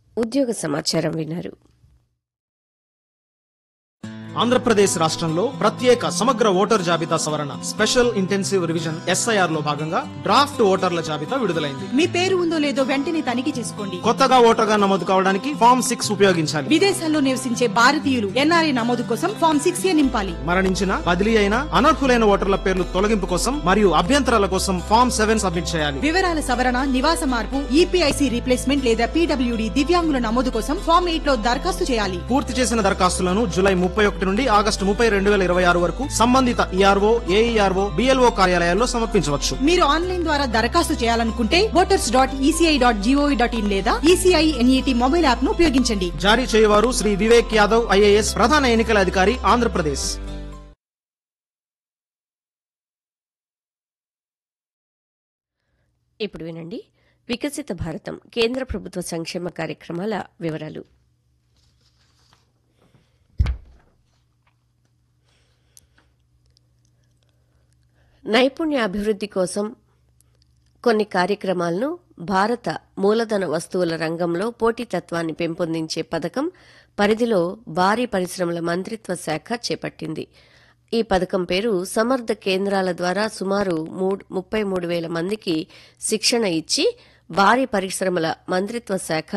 ఉద్యోగ సమాచారం విన్నారు. ఆంధ్రప్రదేశ్ రాష్ట్రంలో ప్రత్యేక సమగ్ర ఓటర్ జాబితా సవరణ స్పెషల్ ఇంటెన్సివ్ రివిజన్ ఎస్ఐఆర్ లో భాగంగా డ్రాఫ్ట్ ఓటర్ల జాబితా విడుదలైంది. మీ పేరు ఉందో లేదో వెంటనే తనిఖీ చేసుకోండి. కొత్తగా ఓటర్గా నమోదు కావడానికి ఫామ్ 6 ఉపయోగించాలి. విదేశాల్లో నివసించే భారతీయులు ఎన్ఆర్ఐ నమోదు కోసం ఫామ్ 6A నింపాలి. మరణించిన, బదిలీ అయిన, అనర్హులైన ఓటర్ల పేర్లు తొలగింపు కోసం మరియు అభ్యంతరాల కోసం ఫామ్ 7 సబ్మిట్ చేయాలి. వివరాల సవరణ, నివాస మార్పు, ఈపీఐసి రీప్లేస్మెంట్ లేదా పీడబ్ల్యూడీ దివ్యాంగుల నమోదు కోసం ఫామ్ 8 లో దరఖాస్తు చేయాలి. పూర్తి చేసిన దరఖాస్తులను జూలై 31 నుండి ఆగస్టు 30, 2026 వరకు సంబంధిత ఈఆర్ఓ, ఏఈఆర్ఓ, బిఎల్ఓ కార్యాలయాల్లో సమర్పించవచ్చు. మీరు ఆన్లైన్ ద్వారా దరఖాస్తు చేయాలనుకుంటే voters.eci.gov.in లేదా ఈసీఐ ఎన్ఈటీ మొబైల్ యాప్ ను ఉపయోగించండి. జారీ చేయవారు శ్రీ వివేక్ యాదవ్ ఐఏఎస్, ప్రధాన ఎన్నికల అధికారి, ఆంధ్రప్రదేశ్. ఇప్పుడు వినండి వికసిత భారతం కేంద్ర ప్రభుత్వ సంక్షేమ కార్యక్రమాల వివరాలు. నైపుణ్య అభివృద్ధి కోసం కొన్ని కార్యక్రమాలను భారత మూలధన వస్తువుల రంగంలో పోటీతత్వాన్ని పెంపొందించే పథకం పరిధిలో భారీ పరిశ్రమల మంత్రిత్వ శాఖ చేపట్టింది. ఈ పథకం పేరు సమర్థ కేంద్రాల ద్వారా సుమారు 33,000 మందికి శిక్షణ ఇచ్చి భారీ పరిశ్రమల మంత్రిత్వ శాఖ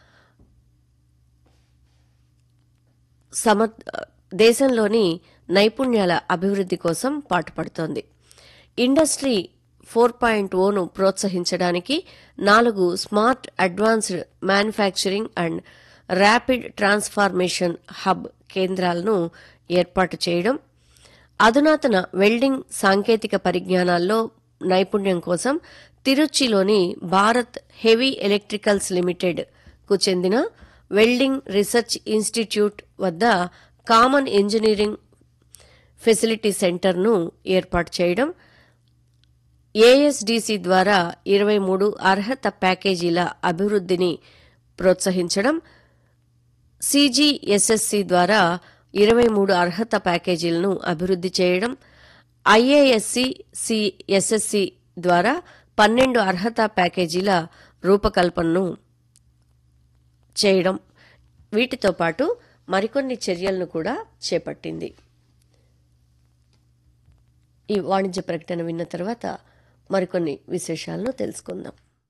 దేశంలోని నైపుణ్యాల అభివృద్ధి కోసం పాటుపడుతోంది. ఇండస్ట్రీ 4.0ను ప్రోత్సహించడానికి 4 smart advanced manufacturing and rapid transformation hub కేంద్రాలను ఏర్పాటు చేయడం, అధునాతన వెల్డింగ్ సాంకేతిక పరిజ్ఞానాల్లో నైపుణ్యం కోసం తిరుచిలోని భారత్ హెవీ ఎలక్ట్రికల్స్ లిమిటెడ్ కు చెందిన వెల్డింగ్ రీసెర్చ్ ఇన్స్టిట్యూట్ వద్ద కామన్ ఇంజనీరింగ్ ఫెసిలిటీ సెంటర్ను ఏర్పాటు చేయడం, ఏఎస్డీసీ ద్వారా 23 అర్హత ప్యాకేజీల అభివృద్ధిని ప్రోత్సహించడం, సీజీఎస్ఎస్సీ ద్వారా 23 అర్హత ప్యాకేజీలను అభివృద్ధి చేయడం, ఐఏఎస్సీ సిఎస్ఎస్సీ ద్వారా 12 అర్హత ప్యాకేజీల రూపకల్పనను చేయడం, వీటితో పాటు మరికొన్ని చర్యలను కూడా చేపట్టింది. ఈ వాణిజ్య ప్రకటన విన్న తర్వాత మరికొన్ని విశేషాలను తెలుసుకుందాం.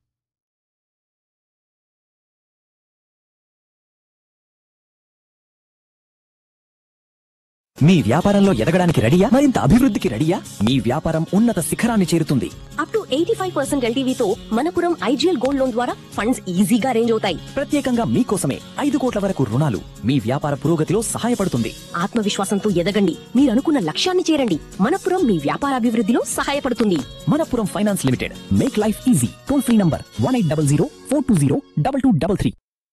మీ వ్యాపారంలో ఎదగడానికి రెడీయా? మరింత అభివృద్ధికి రెడీయా? మీ వ్యాపారం ఉన్నత శిఖరాన్ని చేరుతుంది. Up to 85% ఎల్టీవీతో Manappuram IGL gold loan ద్వారా ఫండ్స్ ఈజీగా అరేంజ్ అవుతాయి. ప్రత్యేకంగా మీకోసమే 5 కోట్ల వరకు రుణాలు మీ వ్యాపార పురోగతిలో సహాయపడుతుంది. ఆత్మవిశ్వాసంతో ఎదగండి, మీరు అనుకున్న లక్ష్యాన్ని చేరండి. మనపురం మీ వ్యాపార అభివృద్ధిలో సహాయపడుతుంది. Manappuram finance limited, make life easy. Toll free number 1800 420 2233.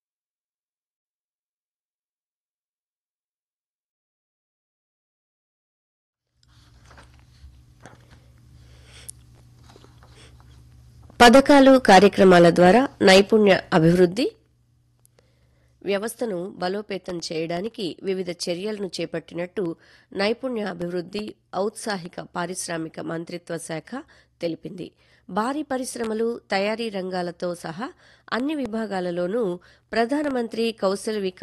పథకాలు, కార్యక్రమాల ద్వారా నైపుణ్య అభివృద్ధి వ్యవస్థను బలోపేతం చేయడానికి వివిధ చర్యలను చేపట్టినట్టు నైపుణ్య అభివృద్ధి, ఔత్సాహిక పారిశ్రామిక మంత్రిత్వ శాఖ తెలిపింది. భారీ పరిశ్రమలు, తయారీ రంగాలతో సహా అన్ని విభాగాలలోనూ ప్రధానమంత్రి కౌశల్ వికాస్